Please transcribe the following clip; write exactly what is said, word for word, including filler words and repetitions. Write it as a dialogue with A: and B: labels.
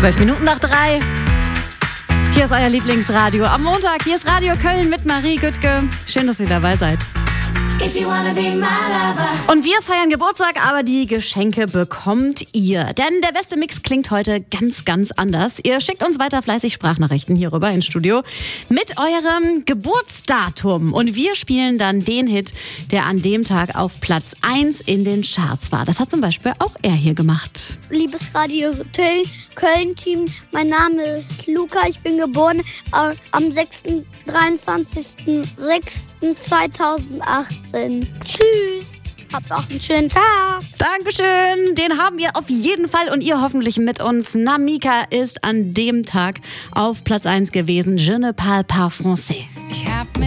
A: Zwölf Minuten nach drei. Hier ist euer Lieblingsradio. Am Montag, hier ist Radio Köln mit Marie Güttke. Schön, dass ihr dabei seid. Und wir feiern Geburtstag, aber die Geschenke bekommt ihr. Denn der beste Mix klingt heute ganz, ganz anders. Ihr schickt uns weiter fleißig Sprachnachrichten hier rüber ins Studio mit eurem Geburtsdatum. Und wir spielen dann den Hit, der an dem Tag auf Platz eins in den Charts war. Das hat zum Beispiel auch er hier gemacht.
B: Liebes Radio Köln-Team, mein Name ist Luca. Ich bin geboren äh, am dreiundzwanzigsten sechsten zweitausendachtzehn. Tschüss, habt auch einen schönen Tag.
A: Dankeschön, den haben wir auf jeden Fall und ihr hoffentlich mit uns. Namika ist an dem Tag auf Platz eins gewesen. Je ne parle pas français.